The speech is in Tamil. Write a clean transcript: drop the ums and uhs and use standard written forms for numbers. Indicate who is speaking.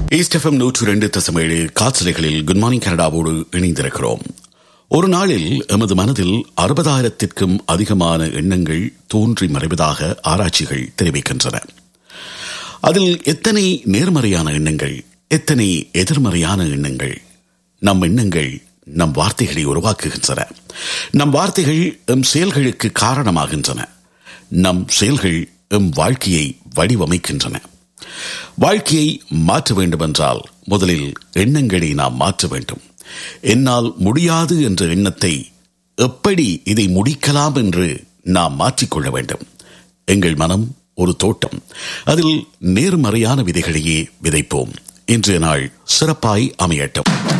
Speaker 1: ஈஸ்ட் எஃப்எம் 102.7 காற்றலைகளில் குட் மார்னிங் கனடாவோடு இணைந்திருக்கிறோம். ஒரு நாளில் எமது மனதில் 60,000க்கும் அதிகமான எண்ணங்கள் தோன்றி மறைவதாக ஆராய்ச்சிகள் தெரிவிக்கின்றன. அதில் எத்தனை நேர்மறையான எண்ணங்கள், எத்தனை எதிர்மறையான எண்ணங்கள். நம் எண்ணங்கள் நம் வார்த்தைகளை உருவாக்குகின்றன. நம் வார்த்தைகள் எம் செயல்களுக்கு காரணமாகின்றன. நம் செயல்கள் எம் வாழ்க்கையை வடிவமைக்கின்றன. வாழ்க்கையை மாற்ற வேண்டுமென்றால் முதலில் எண்ணங்களை நாம் மாற்ற வேண்டும். என்னால் முடியாது என்ற எண்ணத்தை எப்படி இதை முடிக்கலாம் என்று நாம் மாற்றிக்கொள்ள வேண்டும். எங்கள் மனம் ஒரு தோட்டம். அதில் நேர்மறையான விதைகளையே விதைப்போம். இன்றைய நாள் சிறப்பாய் அமையட்டும்.